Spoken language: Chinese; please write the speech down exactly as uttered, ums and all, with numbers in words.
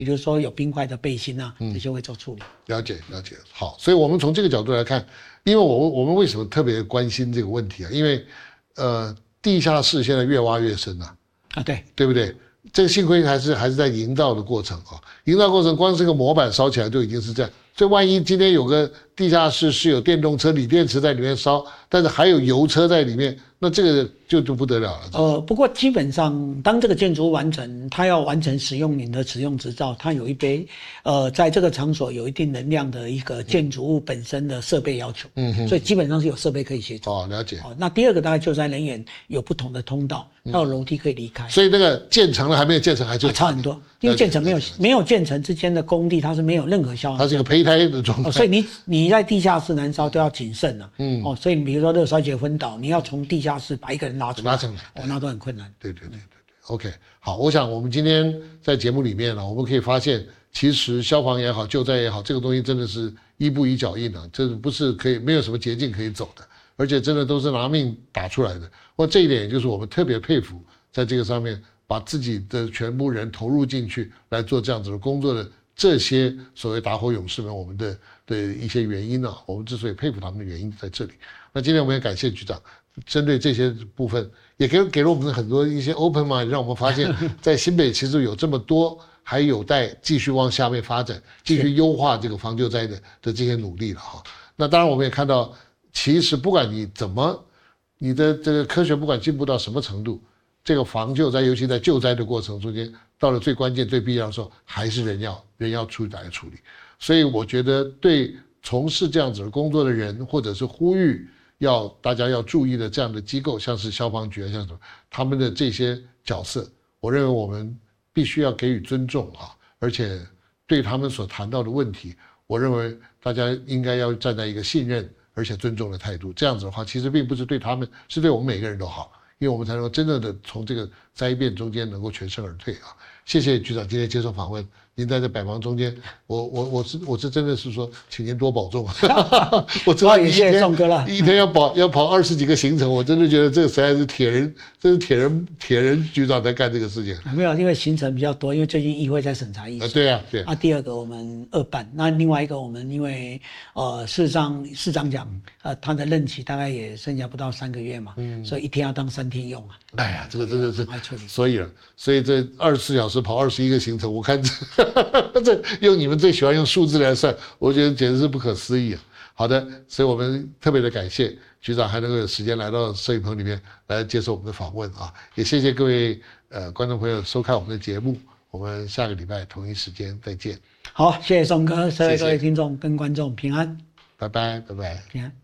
比如说有冰块的背心啊，这些会做处理。 了解了解，好，所以我们从这个角度来看，因为我我们为什么特别关心这个问题啊？因为呃，地下室现在越挖越深啊， 啊，对对不对？这个幸亏还是还是在营造的过程啊，营造过程光这个模板烧起来就已经是这样，所以万一今天有个地下室是有电动车、锂电池在里面烧，但是还有油车在里面，那这个就就不得了了。 呃，不过基本上，当这个建筑物完成，它要完成使用您的使用执照，它有一杯，呃，在这个场所有一定能量的一个建筑物本身的设备要求。嗯哼，所以基本上是有设备可以协助。 哦，了解。 哦，那第二个大概救灾人员有不同的通道，它有楼梯可以离开。 所以那个建成了还没有建成还就、 啊、差很多，因为建成没有没有建成之间的工地，它是没有任何消耗。 它是一个胚胎的状态、 哦，所以你你在地下室燃烧都要谨慎了、啊。嗯，哦，所以你比如说热衰竭昏倒，你要从地下室把一个人拉出来， 拉上来， 哦，那都很困难。 对对对对对 ，OK， 好，我想我们今天在节目里面呢，我们可以发现，其实消防也好，救灾也好，这个东西真的是一步一脚印啊，这不是可以没有什么捷径可以走的，而且真的都是拿命打出来的。或这一点，也就是我们特别佩服，在这个上面把自己的全部人投入进去来做这样子的工作的这些所谓打火勇士们，我们的的一些原因啊，我们之所以佩服他们的原因在这里。那今天我们也感谢局长。针对这些部分，也给给了我们很多一些 open mind， 让我们发现，在新北其实有这么多还有待继续往下面发展，继续优化这个防救灾的的这些努力了哈。那当然我们也看到，其实不管你怎么，你的这个科学不管进步到什么程度，这个防救灾，尤其在救灾的过程中间，到了最关键、最必要的时候，还是人要人要出来处理。所以我觉得，对从事这样子的工作的人，或者是呼吁。要大家要注意的这样的机构，像是消防局啊，像什么他们的这些角色，我认为我们必须要给予尊重啊，而且对他们所谈到的问题，我认为大家应该要站在一个信任而且尊重的态度。这样子的话，其实并不是对他们，是对我们每个人都好，因为我们才能够真正的从这个灾变中间能够全身而退啊。谢谢局长今天接受访问。您在这百忙中间，我我我是我是真的是说，请您多保重。我知道你一天一天要跑要跑二十几个行程，我真的觉得这个实在是铁人，这是铁人铁人局长在干这个事情。 没有，因为行程比较多，因为最近议会在审查议程、 啊。对啊，对啊。第二个我们二办，那另外一个我们因为呃市长市长讲，呃他的任期大概也剩下不到三个月嘛，嗯，所以一天要当三天用啊。 哎呀，这个真的是，所以了，所以这二十四小时跑二十一个行程，我看这。这用你们最喜欢用数字来算，我觉得简直是不可思议啊！好的，所以我们特别的感谢局长还能够有时间来到摄影棚里面来接受我们的访问啊！也谢谢各位呃观众朋友收看我们的节目，我们下个礼拜同一时间再见。 好，谢谢宋哥，各位各位听众跟观众平安， 拜拜拜拜， 平安。